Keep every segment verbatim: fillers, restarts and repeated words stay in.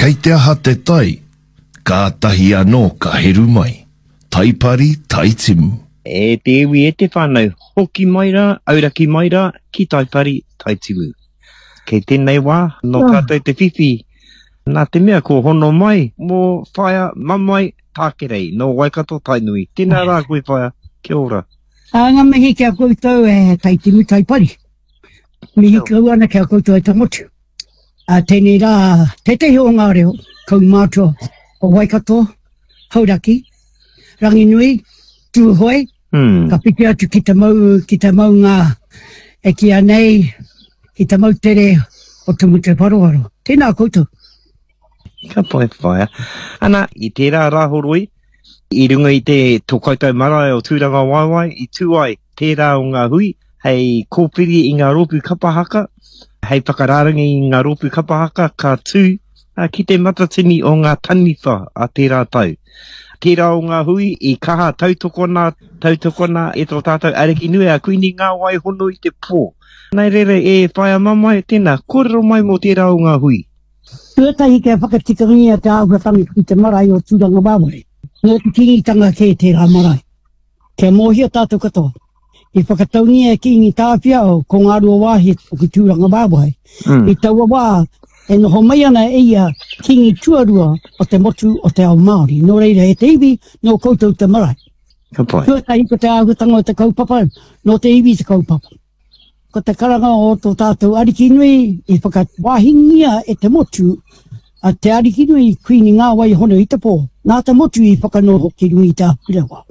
Kei te aha te tai, ka tahi anō ka heru mai. Taipari, taitimu. E te iwi e te whānau, hoki maira, auraki maira, ki taipari, taitimu. Kei tēnei wā, no kātou te whiwhi. Nā te mea ko hono mai, mō whaia mamai tākerei, no Waikato Tainui. Tēnā rā koe whaia, kia ora. Ngā mihi kia koutou e taitimu taipari. Mihi kau ana kia koutou e tamotu. A tēnei rā, te te heo ngā reo, kau mātua o Waikato, Hauraki, Ranginui, Tūhoi, Hmm. ka piki atu ki te mau, ki te mau ngā e kia nei, ki te mau tere o te mute paruaro. Tēnā koutou. Ka pai whaia. Ana, i tērā rāhoroi, i runga i te tōkaitai marae o tūranga waiwai, i tūai tērā o ngā hui, hei kōpiri i ngā rōpu kapahaka, hei whakarārangi i ngā rōpu kapahaka, ka tū, a ki te matatini o ngā taniwha a tērā tau. Tērā o ngā hui, i kaha tautokona, tautokona e tō tātou areki nui a kuini ngā wai hono i te pō. Nei rere e whaia mamai tēnā, kōrero mai mō tērā o ngā hui. Tuatahi kia whakatikaringia te āhuatangi ki te marae o tūranga wāwai. Nō te kingitanga ke tērā marae. Kia mōhia tātou katoa. I whakataungia e kingi tāwhia o ko ngā rua wāhi o ki tūranga wāwai. Mm. I taua wā, e noho mai ana e ia kingi tuarua o te motu o te ao Māori. Nō reira e te iwi, nō koutou te marae. Ka pai. Tuatahi ko te āhuatanga o te kaupapa, nō te iwi te kaupapa. Ko te karanga o tō tātou ariki nui, i whakawāhingia e te motu, a te ariki nui kuini ngā wai hono i te pō. Nā te motu i whakanoho ki rui tā whirawa.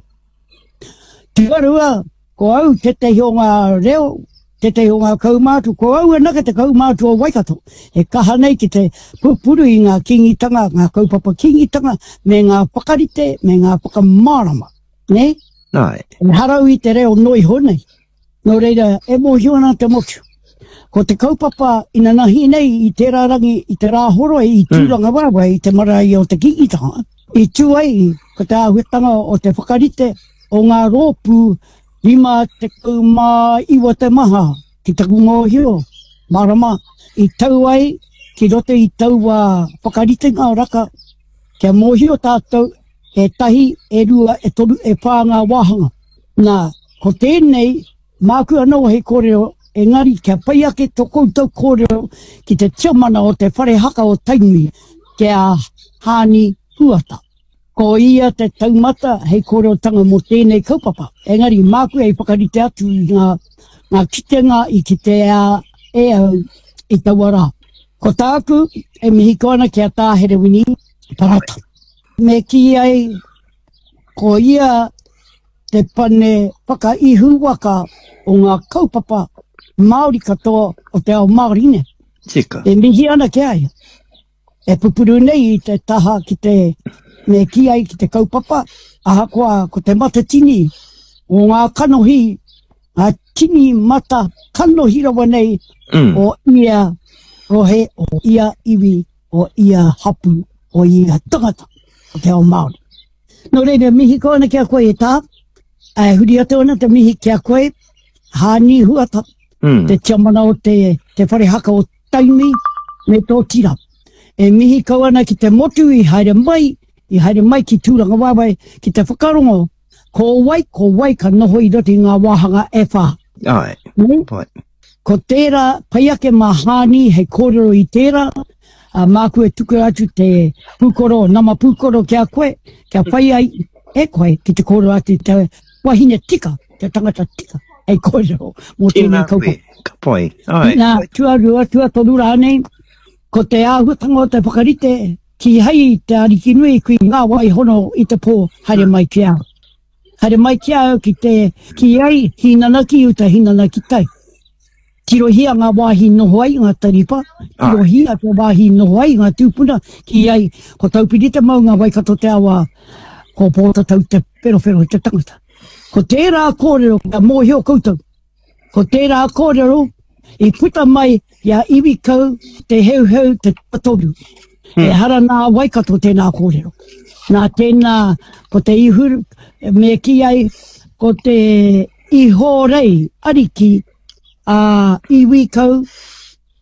Tuarua, ko au te te hio ngā reo, te te hio ngā kaumātu, ko au anaka te kaumātu o Waikato. E kaha nei ki te pupuru i ngā kingitanga, ngā kaupapa kingitanga, me ngā whakarite, me ngā whakamārama. Ne? Nai. E harau i te reo noi honei. Nō reira, e mō hiona te motu. Ko te kaupapa ina nahi nei i te rangi, i te rāhoro i tūranga wāwai, i te marae o te kingitanga. I tūai, ko te āhuatanga o te whakarite, o ngā rōpū, lima te kaumā iwa te maha, ki te kungohio, marama, i tau ai, ki rote i tau a whakarite ngā raka, kia mōhio tātou, e tahi, e rua, e toru, e pā ngā wāhanga. Nā, ko tēnei, māku anō hei kōrero, engari kia pai ake tō koutou kōrero ki te tiamana o te whare haka o Tainui, kia hāni huata. Ko ia te taumata hei kōrero tanga mo tēnei kaupapa. Engari māku hei whakarite atu i ngā, ngā kitenga i ki te a, e au i tauara. Ko tāku e mihi koana kia tā herewini parata. Me ki ai ko ia te pane whakaihu waka o ngā kaupapa Māori katoa o te ao Māorine. Tika. E mihi ana ke ai. E pupuru nei i te taha ki te me ki ai ki te kaupapa, aha koa ko te matatini o ngā kanohi, ngā tini mata kanohi rawa nei Mm. o ia rohe, o ia iwi, o ia hapu, o ia tangata o te ao Māori. Nō reira mihi koana kia koe e tā, e huri atu ana te mihi kia koe, hāni huata. Mm. Te tiamana o te, te whare haka o Tainui me tō tira. E mihi kauana ki te motu i haere mai, i haere mai ki tūranga wāwai, ki te whakarongo, ko wai, ko wai ka noho i roti ngā wāhanga e whā. Ai. Mm? Pai. Ko tērā, paiake mahani, hei kōrero i tērā, a māku e tuku atu te pūkoro, nama pūkoro kia koe, kia whai ai e koe ki te kōrero atu te wahine tika, te tangata tika. Ei kōrero, mō tēnei kaupapa. Ka pai. Ai. Nā, tuarua, tua torura nei, ko te āhuatanga o te whakarite, ki hei te ariki nui kui ngā wai hono i te pō, haere mai ki au. Haere mai ki au ki te, ki ai, hinanaki uta hinanaki tai. Tirohia ngā wāhi noho ai ngā taripa, tirohia te wāhi noho ai ngā tūpuna, ki ai, ko taupirite mau ngā Waikato te awa, ko pōta tau te perofero i te tangata. Ko tērā kōrero, ka mōhio koutou. Ko tērā kōrero, i puta mai, ia iwi kau, te heu heu, te patoru. Hmm. E hara nā Waikato tēnā kōrero. Nā tēnā, ko te ihuru, me ki ai, ko te iho rei, ariki, a iwi kau,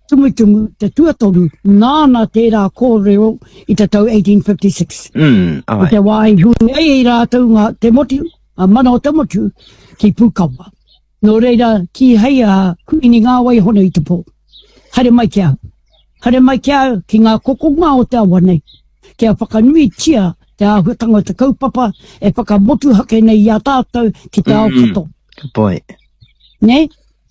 tumu tumu te tuatoru nāna tērā kōrero i te tau eighteen fifty-six. Mm, O ai. te wai hui ei rātou ngā te motu, a mana o te motu, ki Pukawa. Nō reira, ki hei a kuini ngā wai hono i te pō. Haere mai kia. Haere mai kia ki ngā kokonga o te awa nei. Kia whakanui tia te āhuatanga o te kaupapa, e whakamotu hake nei i a tātou ki te ao kato. Ka pai. Ne?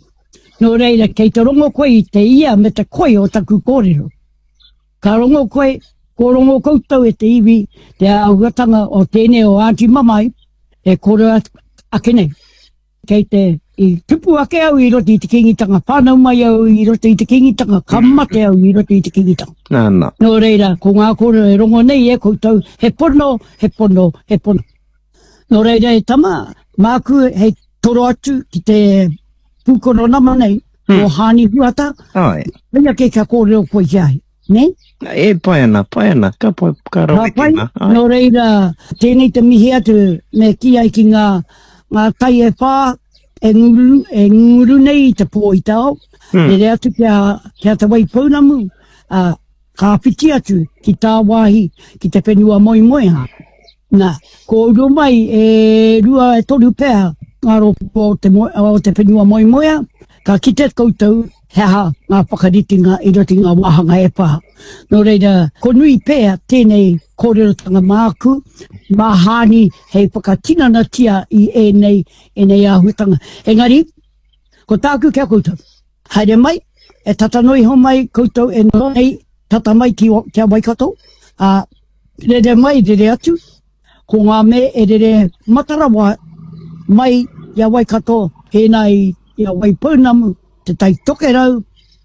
Nō reira, kei te rongo koe i te ia me te koe o taku kōrero. Ka rongo koe, ko rongo koutou e te iwi, te āhuatanga o tēnei o Auntie Mamai, e kōrero ake nei. Kei te i tupu ake au i roti i te kingitanga, whanau mai au i roti i te kingitanga, kamate au i roti i te kingitanga. Nā, nā. Nō reira, ko ngā kōrero e rongo nei e koutou, he pono, he pono, he pono. Nō reira e tama, māku hei toro atu ki te pūkoro nama nei, Hmm. o hāni huata, Ai. Ria ke ka kōrero koe ki ai, ne? E pai ana, pai ana. Ka pai, ka Ka rawe pai, tina. Ai. nō reira, tēnei te mihi atu, me ki ai ki ngā, ngā tai e whā, e nguru, e nguru nei i te pō i tau, Hmm. e re atu kia, kia te wai pounamu, uh, ka whiti atu ki tā wāhi, ki te whenua moi moi ha. Nā, ko uro mai e rua e toru pēha, ngā ropo o te, mo, o te whenua moi moia, ka kite koutou heha ngā whakaritinga i roti ngā wahanga e pā. Nō reira, ko nui pēa tēnei kōrerotanga māku, mahani hei whakatinana tia i e nei, e nei āhuatanga. Engari, ko tāku kia koutou. Haere mai, e tatanoi ho mai koutou e no nei tata mai ki o, kia Waikato. Uh, rere mai, rere atu, ko ngā me e rere matarawa mai ia Waikato, he nei ia Waipounamu, te tai tokerau,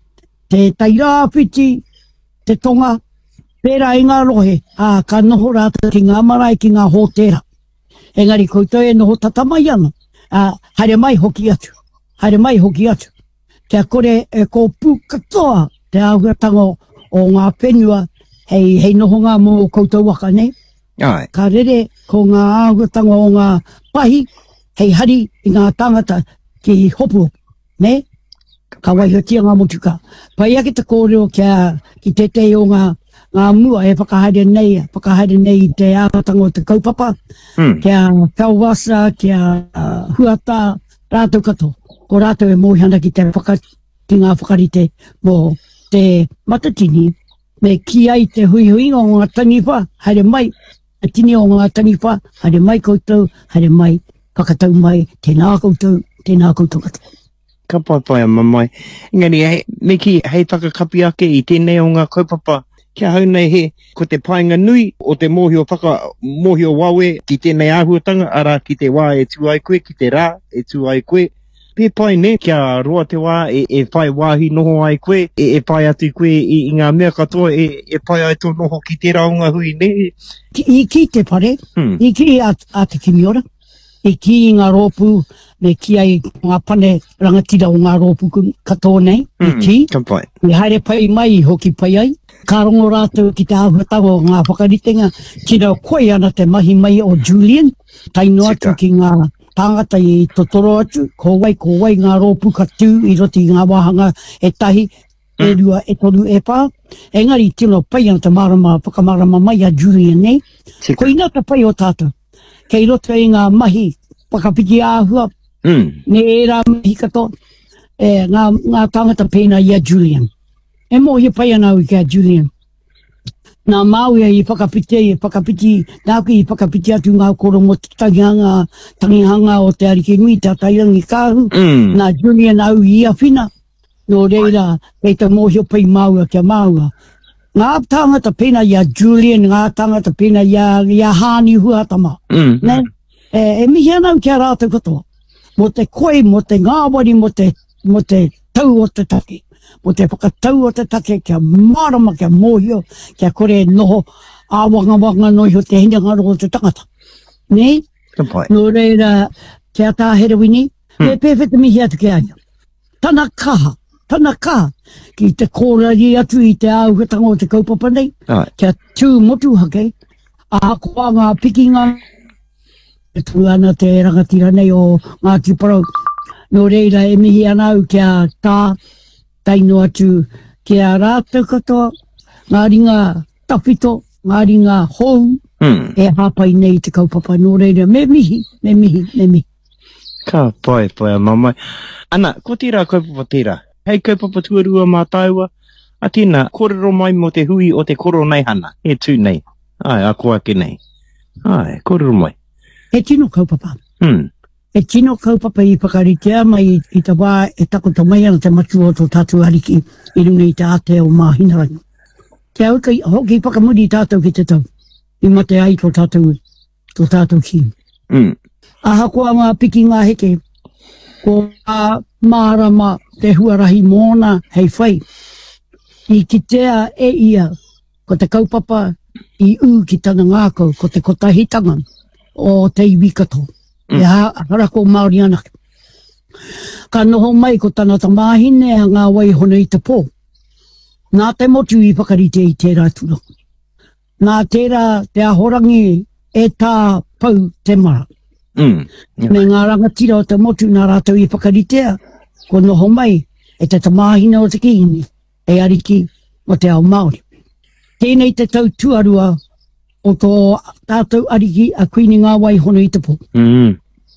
te tai rāwhiti, te tonga, pērā i ngā rohe, a ka noho rāta ki ngā marae ki ngā hōtera. Engari koutou e noho tatamai ana, a haere mai hoki atu, haere mai hoki atu. Kia kore e ko pū katoa te āhuatanga o ngā whenua, hei, hei noho ngā mō koutou waka nei. Ai. Ka rere ko ngā āhuatanga o ngā pahi, hei hari i ngā tangata ki hopu, ne? Ka waihotia ngā motuka. Pai ake te kōrero kia ki te te o ngā, ngā mua e whakahaere nei, whakahaere nei i te āhuatanga o te kaupapa, Hmm. kia kauwasa, kia uh, huata, rātou kato. Ko rātou e mōhana ki te whaka, ki ngā whakarite mō te matatini, me ki ai te hui hui o ngā tangiwha, haere mai, a tini o ngā tangiwha, haere mai koutou, haere mai, kakatau mai, tēnā koutou, tēnā koutou katoa. Ka pai pai a mamai. Engari, hei, me ki hei whakakapi ake i tēnei o ngā kaupapa, kia hau nei he, ko te painga nui o te mōhio whaka, mōhio wawe ki tēnei āhuatanga, ara ki te wā e tū ai koe, ki te rā e tū ai koe. Pē pai ne, kia roa te wā e, e whai wāhi noho ai koe, e, e pai atu koe i, i ngā mea katoa, e, e pai ai tō noho ki te raunga hui ne. Ki, I ki te pare, Hmm. i ki a, a te kimiora, i ki i ngā rōpū, me ki ai ngā pane rangatira o ngā rōpū ku- katoa nei, i ki. Ka pai. I haere pai mai i hoki pai ai. Ka rongo rātou ki te āhuatanga o ngā whakaritenga, ki rau koe ana te mahi mai o Julian, taino atu Sika. ki ngā tāngata i totoro atu, ko wai, ko wai ngā rōpū ka tū i roti i ngā wahanga e tahi, e rua, e toru, e pā. Engari tino pai ana te marama, whakamarama mai a Julian nei. Sika. Ko ina te pai o tātou. Kei roto i ngā mahi, whakapiki āhua, Hmm. ne e rā mahi katoa, e, ngā, ngā tangata pēna i a Julian. E mō hi pai ana au i kia Julian. Nā Māui i whakapiti, i whakapiti, nāku i whakapiti atu ngā koro mo te tangihanga, tangihanga o te ariki nui, te atairangi kāhu. Hmm. Nā Julian au i a whina, nō reira, kei te mōhio pai Māua kia Māua. Ngā tangata pēna i a Julian, ngā tangata pēna i a, i a Hāni Huatama. Hmm. Ne? E, e mihi anau kia rātou katoa. Mo te koe, mo te ngāwari, mo te, mo te tau o te take. Mo te whakatau o te take, kia marama, kia mōhio, kia kore noho āwanga wanga noho te hinanga o te tangata. Ne? Ka pai. Nō reira, kia tā heroini, Hmm. me pewheta mihi atu kia aia. Tana kaha, tana kaha, ki te kōrari atu i te āuhatanga o te kaupapa nei, Ai. kia tū motu hake, a koa ngā pikinga, e tū ana te rangatira nei o Ngāti Parau. Nō reira e mihi ana au kia tā, taino atu Kia rātou katoa, ngā ringa tawhito, ngā ringa hou, Mm. e hāpai nei te kaupapa nō reira. Me mihi, me mihi, me mihi. Ka pai pai mamai. Ana, ko tērā kaupapa tērā. Hei kaupapa tuarua mā taua. A tēnā, kōrero mai mo te hui o te koro nei hana. E tū nei. Ai, a koa ke nei. Ai, kōrero mai. E tino kaupapa. Hmm. E tino kaupapa i whakaritea mai i, i te wā e takoto mai ana te matu o tō tātou ariki i runga i te ate o māhinarangi. Te auka i hoki i whakamuri tātou ki te tau. I mate ai tō tātou, tō tātou ki. Hmm. Aha koa ngā piki ngā heke, ko a mārama te huarahi mōna hei whai. I kitea e ia, ko te kaupapa i u ki tana ngākau, ko te kotahitanga o te iwi kato. Mm. E ha, harako Māori anake. Ka noho mai ko tana ta māhine a ngā waihona i te pō. Nā te motu i whakarite i tērā tura. Nā tērā te ahorangi e tā pau te mara. Mm. Yeah. Me ngā rangatira o te motu nā rātou i whakaritea, ko noho mai e te ta māhine o te kihini, e ariki o te ao Māori. Tēnei te tau tuarua o tō tātou ariki a kuini ngā waihona i te pō. Mm.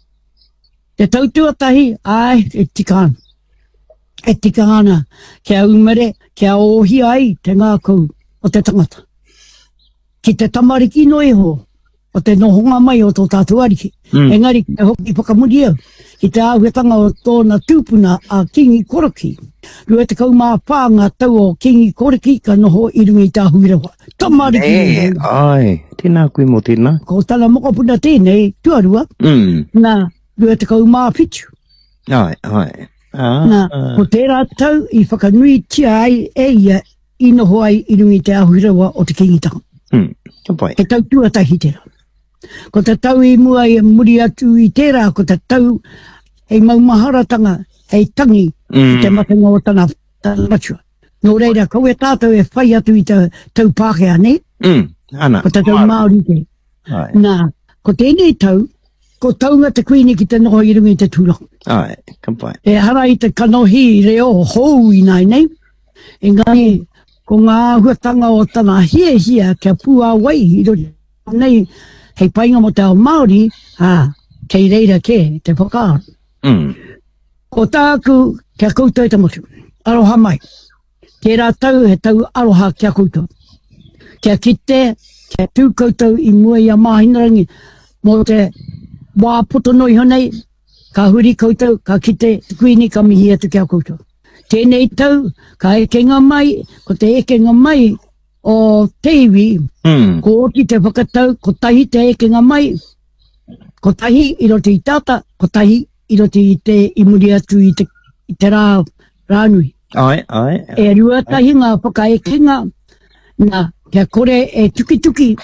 Te tau tuatahi, ai, e tika ana. E tika ana, kia umere, kia ohi ai te ngākau o te tangata. Ki te tamariki no iho, o te nohonga mai o tō tātou ariki. Mm. Engari, e hoki whakamuria, ki te āhuetanga o tōna tūpuna a Kingi Koroki. Rua te kaumā pā ngā tau o Kingi Koroki ka noho i runga i tā huirawa. Tamariki. E, ai, tēnā koe mō tēnā. Ko tala mokopuna tēnei, tuarua, Mm. nā rua te kaumā whitu. Ai, ai. Ah, Nā, ah. ko tērā tau i whakanui tia ai e ia i noho ai i runga i te āhuirawa o te kingitanga. Hmm, ka pai. He tau tuatahi tērā. Ko te tau i mua i muri atu i tērā, ko te tau hei maumaharatanga, hei tangi, Mm. i te matenga o tana, tana matua. Nō reira, kau e tātou e whai atu i te tau Pākehā, ne? Mm. Ana. Ko te tau Māori te. Ai, Nā, ko tēnei tau, ko taunga te kuini ki te noho i runga i te tūranga. ai, ka pai. E hara i te kanohi reo hou i nai nei. Engari, ko ngā huatanga o tana hia hia kia pua wai i rori. Nei, hei painga mo te ao Māori, ha, kei reira ke, te whakaaro. Mm. Ko tāku kia koutou te motu. Aroha mai. Tērā tau he tau aroha kia koutou. Kia kite, kia tū koutou i mua i a māhinarangi. Mō te wā poto noi honei, ka huri koutou, ka kite, te kuini ka mihi atu kia koutou. Tēnei tau, ka ekenga mai, ko te ekenga mai o te iwi, Mm. ko oki te whakatau, ko tahi te ekenga mai, ko tahi i rote i tāta, ko tahi i rote i te imuri atu i te, i te rā, rānui. Ai, ai. E rua tahi ngā whakaekenga, nā, kia kore e tuki tuki,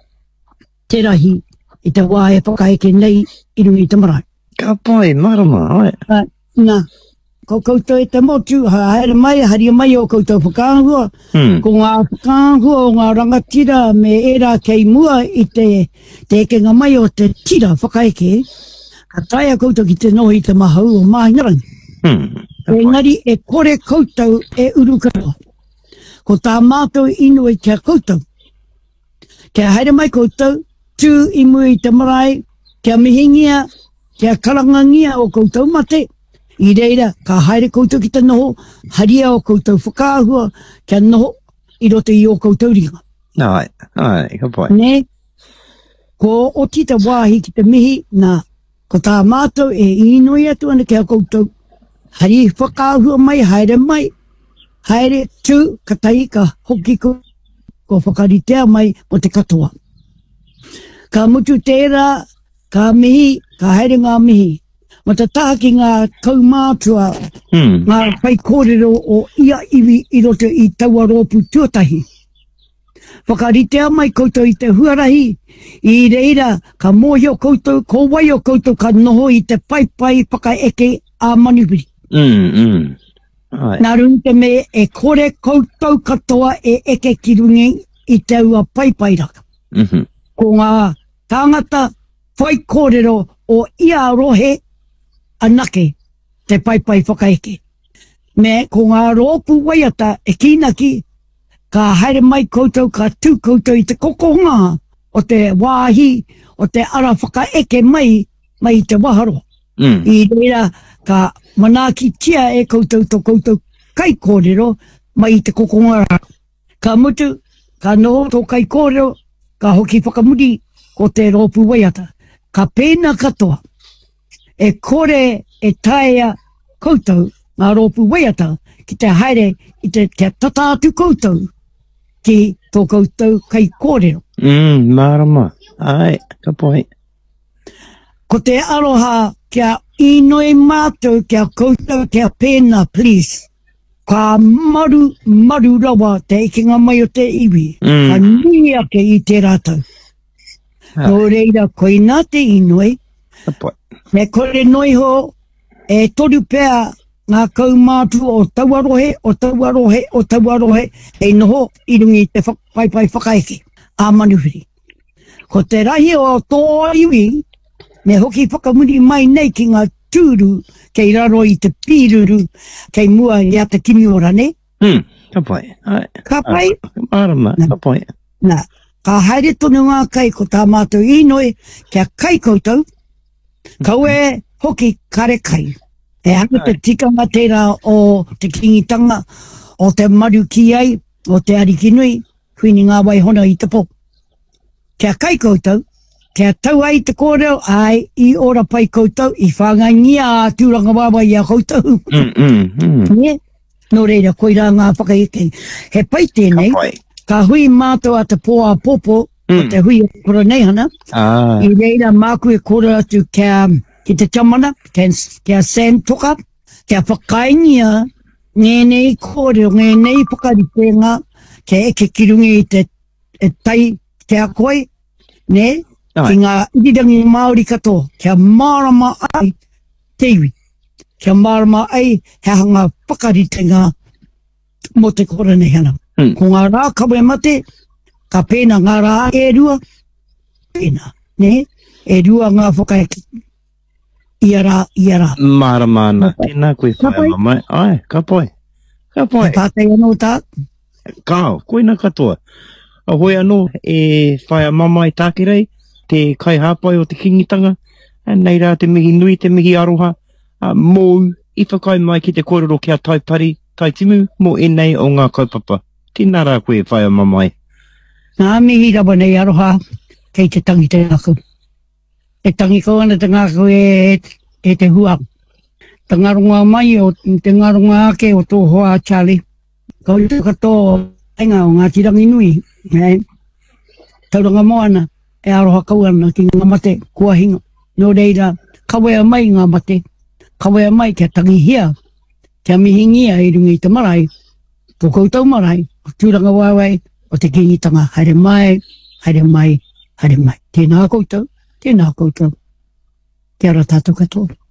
te rahi, i te wā e whakaeke nei, i rungi i te marae. Ka pai, marama, ai. Uh, nā, ko koutou e te motu, ha haere mai, haria mai o koutou whakāhua, Mm. ko ngā whakāhua o ngā rangatira me era kei mua i te, te ekenga mai o te tira whakaeke, ka taia koutou ki te noho i te mahau o māhingarangi. Mm. Engari e kore koutou e uru katoa. Ko tā mātou inu i kia koutou. Kia haere mai koutou, tū i mua i te marae, kia mihingia, kia karangangia o koutou mate. I reira, ka haere koutou ki te noho, haria o koutou whakāhua, kia noho i rote i o koutou ringa. Ai, ai, ka pai. Ne, ko oti te wāhi ki te mihi, nā, ko tā mātou e inoi atu ana kia koutou. Hari whakāhua mai, haere mai, haere tū, ka tai, ka hoki ko, ko whakaritea mai o te katoa. Ka mutu tērā, ka mihi, ka haere ngā mihi. Mo te taha ki ngā kaumātua, Mm. ngā whai kōrero o ia iwi i roto i taua rōpu tuatahi. Whakaritea mai koutou i te huarahi, i reira ka mōhio koutou, ko wai o koutou ka noho i te paipai whakaeke a manipuri. Mm, mm. Ai. Nā rungi te me e kore koutou katoa e eke ki rungi i te ua paipai raka. Mhm. Ko ngā tāngata whai kōrero o ia rohe anake te paipai whakaeke. Me, ko ngā rōpu waiata e kinaki, ka haere mai koutou, ka tū koutou i te kokonga o te wāhi, o te ara whakaeke mai, mai i te waharo. Mm. I reira, ka manaki tia e koutou to koutou kai kōrero, mai i te kokonga rā. Ka mutu, ka no tō kai kōrero, ka hoki whakamuri ko te rōpu waiata. Ka pēna katoa, e kore e taea koutou, ngā rōpu waiata, ki te haere i te, te tatātu koutou, ki tō koutou kai kōrero. Mm, marama. Ai, ka poe. Ko te aroha kia inoi mātou kia koutou kia pēna, please. Ka maru, maru rawa te ikinga mai o te iwi. Mm. Ka nui ake i te rātou. Ai. Nō reira, koe nā te inoi, Ka poe. me kore noi ho, e toru pēa ngā kaumātu o tauarohe, o tauarohe, o tauarohe, e noho i rungi te whak, pai pai whakaeke, a manuhiri. Ko te rahi o tō iwi, me hoki whakamuri mai nei ki ngā tūru, kei raro i te pīruru, kei mua i a te kimiora, ne? Mm, ka poe. Ai. Ka pai, Marama, ka poe. nā, ka haere tonu ngā kai ko tā mātou inoi, kia kai koutou, kau e hoki kare kai. E haka te tikanga tērā o te kingitanga, o te maru ki ai, o te ariki nui, whini ngā waihona i te pō. Kia kai koutou, kia tau ai te kōreo, ai, i ora pai koutou, i whangangia a tūranga wawa i a koutou. Mm, mm, mm. Ne? Nō reira, koira ngā whakaeke. He pai tēnei, Ka poe. ka hui mātou a te pōa pōpō, Mm. o te hui o kura nei hana, Ah. i reira māku e kōra atu kia, ki te tamana, kia, kia santoka, kia whakaingia, ngēnei kōreo, ngēnei whakaritenga, kia eke kirungi i te e tai te akoi, ne? Ai. Ki ngā irirangi Māori katoa, kia marama ai te iwi, kia marama ai he hanga whakaritenga mo te kora nei hana. Mm. Ko ngā rā kawe mate, ka pēna ngā rā e rua, pēna, ne? E rua ngā whakaeki. Ia rā, ia rā. Marama ana. Ka poe. Tēnā koe Ka whae poe. mamai. Ai, ka poe. Ka poe. E pātai anō tā, Kao, koina katoa. A hoi anō, e whae a mamai tākerei, te kai hāpai o te kingitanga, a nei rā te mihi nui, te mihi aroha, a mōu, i whakai mai ki te kōrero kia taipari, taitimu, mō e nei o ngā kaupapa. Tēnā rā koe whae a mamai. ngā mihi rawa nei aroha, kei te tangi te ngaku. E tangi ko ana te ngaku e, e te hua. Te ngarunga mai o te ngarunga ake o tō hoa Charlie. Kau te katoa enga o ngā tirangi nui. Hei. Tauranga moana e aroha kau ana ki ngā mate kua hinga. Nō reira, kawea mai ngā mate. Kawea mai kia tangi hia. Kia mihingia i rungi i te marae. Tō koutou marae. O tūranga waiwai. O te kingitanga. Haere mai, haere mai, haere mai. Tēnā koutou, tēnā koutou. Kia ora tātou katoa.